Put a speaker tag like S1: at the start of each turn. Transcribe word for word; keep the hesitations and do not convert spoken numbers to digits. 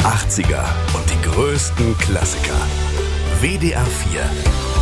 S1: achtziger und die größten Klassiker. W D R vier